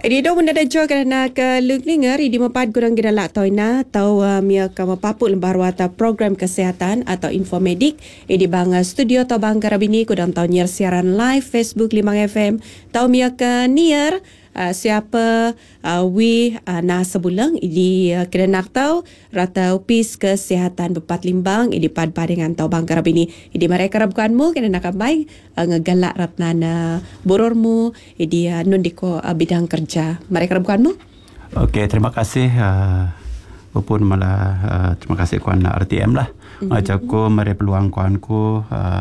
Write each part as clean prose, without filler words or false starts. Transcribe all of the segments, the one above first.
Ini dah benda dah jauh kerana ke lukningar di mempat gurang gina lak toina atau mia ke mapapuk lembar wata program kesihatan atau infomedik di bang studio atau bang karabini kudang tau nyer siaran live Facebook 5 FM tau mia ke nier siapa na sebulang di kena nak tahu rata upis kesihatan bepat limbang di pad dengan tau bang karabini di mereka rabkanmu kena nak baik ngegalak ratnana borormu di nundiko bidang kerja mereka rabkanmu. Okey, terima kasih walaupun malah terima kasih kuan RTM lah. Ajaku mari peluang kuanku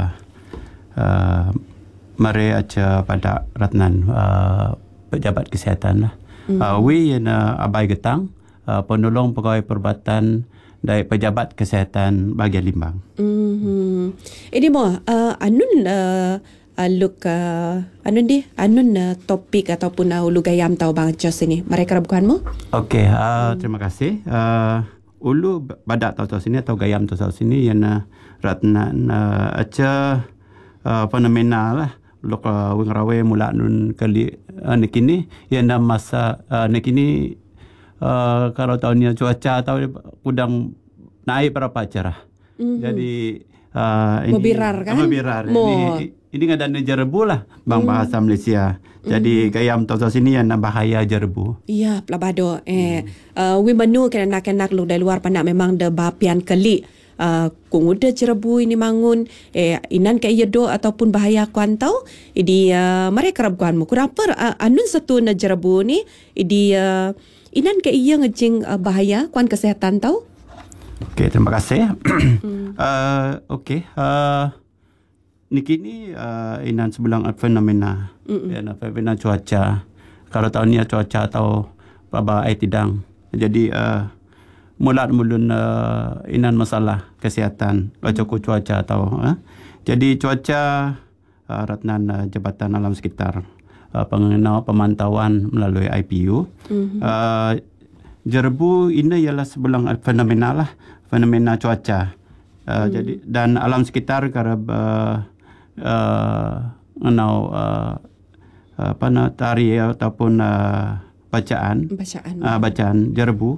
mari aja pada ratnan pejabat kesihatan lah. We yang abai getang penolong pegawai perubatan dari pejabat kesihatan bahagian Limbang. Ini mo anun look anun topik ataupun ulu gayam tau bang Jos ini. Mereka bukan mo? Okey, terima kasih. Ulu badak tau sini atau gayam tau sini yang ratnan aja fenomena lah. Lok wing rawe mula nun kali nekini yang dah masa nekini kalau tahunnya cuaca tahu kudang naik berapa cerah. Jadi membirar kan? Membirar. Ini ada jerebu lah bang bahasa Malaysia. Jadi gayam tahu sini yang bahaya jerebu. Iya, pelabado. We menu kena nak lu dari luar panak memang de bapian keli. Kung udah jerebu ini mangun inan ke yedo ataupun bahaya kuan tau idi mereka rabkuan mu kurang per anun satu na jerebu ni idi inan ke iya ngejing bahaya kuan kesehatan tau. Okey, terima kasih. Okey, niki ni inan sebelang fenomena fenomena cuaca. Kalau tahun ni cuaca atau baba ai tidang. Jadi mulun inan masalah kesihatan cuaca cuaca atau jadi cuaca ratnan Jabatan Alam Sekitar pemantauan melalui IPU. Jerebu ini ialah sebelang fenomena lah, fenomena cuaca. Jadi dan alam sekitar karab tari ataupun bacaan jerebu.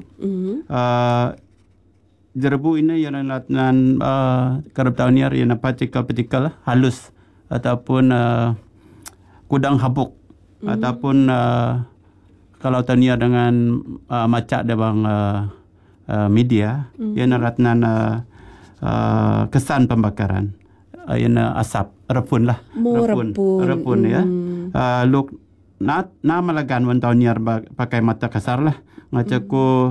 Jerebu ini yang latnan kerap tahun ni yang partikel lah, halus ataupun kudang habuk ataupun kalau tahun ni dengan macak dabang media yang latnan kesan pembakaran yang asap repun lah, repun ya. Look na malagan wan tahun ni pakai mata kasar lah ngacaku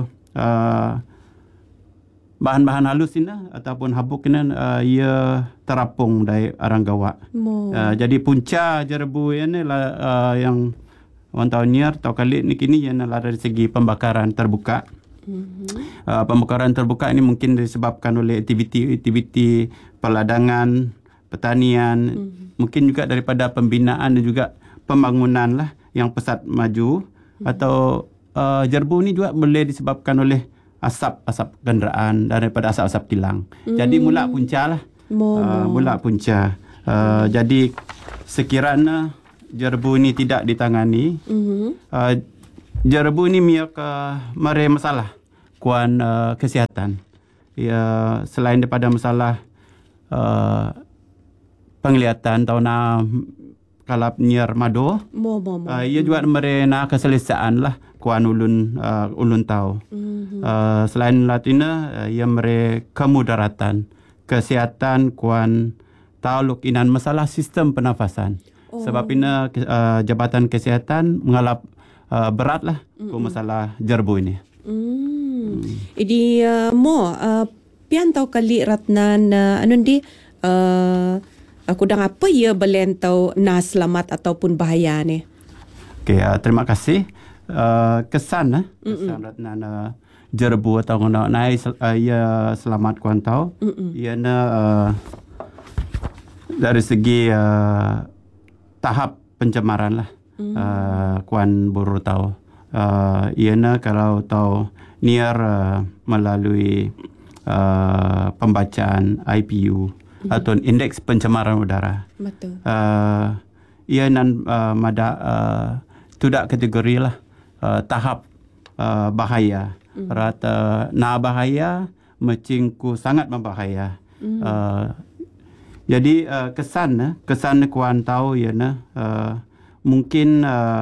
bahan-bahan halus ini ataupun habuk ini ia terapung dari arang gawak. Jadi punca jerebu ini lah yang wan tahun ni atau kali ni kini yang lah dari segi pembakaran terbuka. Pembakaran terbuka ini mungkin disebabkan oleh aktiviti peladangan, pertanian, mungkin juga daripada pembinaan dan juga pembangunan lah yang pesat maju atau jerebu ni juga boleh disebabkan oleh asap kenderaan daripada asap kilang. Jadi mula punca lah. Mula punca. Jadi sekiranya jerebu ini tidak ditangani, jerebu ini miak mare masalah kuan kesihatan. Ya, selain daripada masalah penglihatan atau kalap nyer mado, ia juga merena keselesaan lah kuan ulun tahu. Selain latina, ia mere kemudaratan kesihatan kuan tahu inan masalah sistem pernafasan. Sebab ina Jabatan Kesihatan mengalap berat lah ku masalah jerebu ini. Idi pian tahu kali ratnan anundi kudang apa ia belentau na selamat ataupun bahaya ni. Okey, terima kasih. Kesan ratnan jerebu atau naik ia selamat kuan tahu. Ia dari segi tahap pencemaran lah kuan buru tahu. Ia kalau tahu niar melalui pembacaan IPU atau indeks pencemaran udara. Betul. Ia nan mada tidak kategori lah tahap bahaya. Rata na bahaya, macingku sangat membahaya. Jadi kesan kuan tahu ya mungkin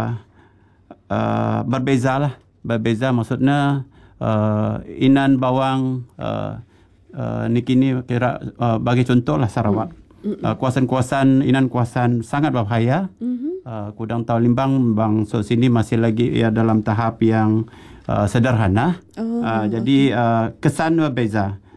berbeza maksudnya inan bawang nikini kira bagi contoh lah Sarawak. Kuasan inan kuasan sangat berbahaya. Kudang tahu limbang bang sini masih lagi dalam tahap yang sederhana. Jadi kesan berbeza.